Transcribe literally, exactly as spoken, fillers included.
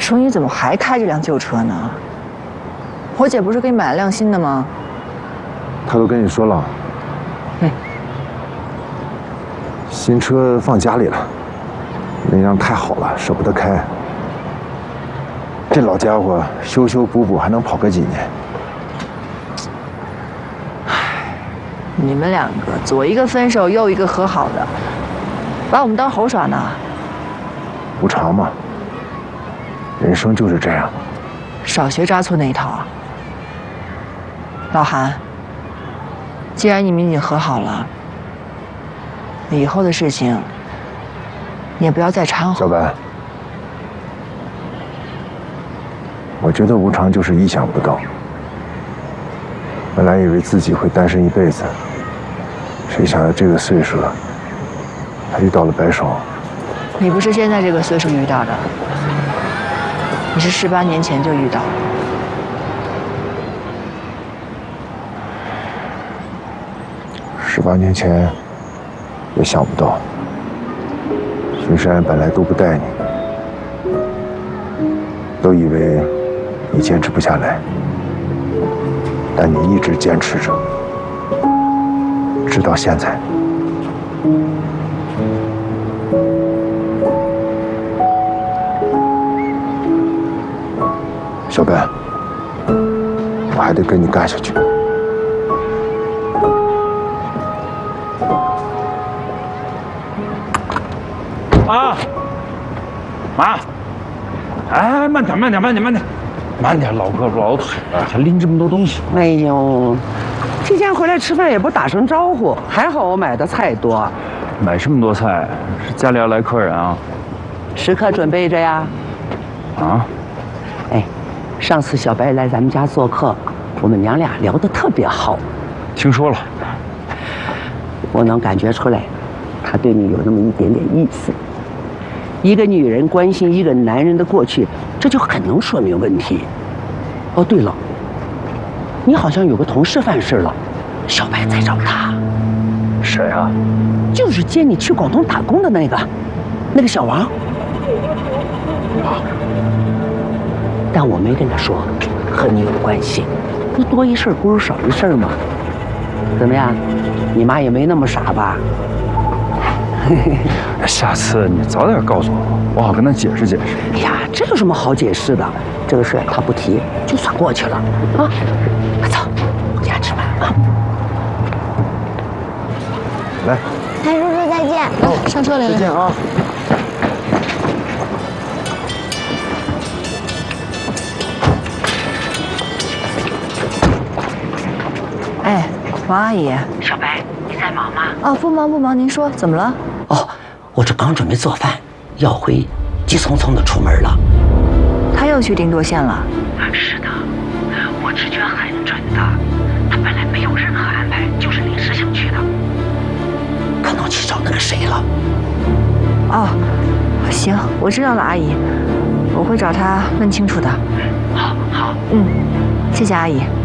说你怎么还开这辆旧车呢？我姐不是给你买了辆新的吗？ 他都跟你说了。 嗯。 新车放家里了，那辆太好了，舍不得开。这老家伙修修补补还能跑个几年？ 唉，你们两个左一个分手，右一个和好的，把我们当猴耍呢？ 无常嘛，人生就是这样。 少学扎错那一套啊！老韩，既然你们已经和好了，以后的事情你也不要再掺和。 小白，我觉得无常就是意想不到。本来以为自己会单身一辈子，谁想到这个岁数了，还遇到了白手。 你不是现在这个岁数遇到的，你是十八年前就遇到了。 十八年前也想不到，巡山本来都不带你，都以为你坚持不下来，但你一直坚持着，直到现在。小白，我还得跟你干下去。 妈，妈，哎，慢点，慢点，慢点，慢点，慢点，老胳膊老腿了，还拎这么多东西。 哎呦，提前回来吃饭也不打声招呼，还好我买的菜多。 买这么多菜，是家里要来客人啊？ 时刻准备着呀。 啊？ 哎，上次小白来咱们家做客，我们娘俩聊得特别好。 听说了。 我能感觉出来，他对你有那么一点点意思。一个女人关心一个男人的过去，这就很能说明问题。哦，对了，你好像有个同事犯事了，小白在找他。 谁啊？ 就是接你去广东打工的那个，那个小王。啊！但我没跟他说和你有关系，那多一事不如少一事嘛。怎么样，你妈也没那么傻吧？ 下次你早点告诉我，我好跟他解释解释。 哎呀，这有什么好解释的？这个事他不提，就算过去了啊！快走，回家吃饭啊！ 来， 谭叔叔再见。 来，上车，玲玲。 再见啊！ 哎，王阿姨。 小白，你在忙吗？ 哦，不忙不忙，您说怎么了？ 哦，我这刚准备做饭，要回，急匆匆的出门了。 他又去定多县了？ 是的，我直觉很准的。他本来没有任何安排，就是临时想去的。可能去找那个谁了。 哦，行，我知道了，阿姨，我会找他问清楚的。 好好， 嗯，谢谢阿姨。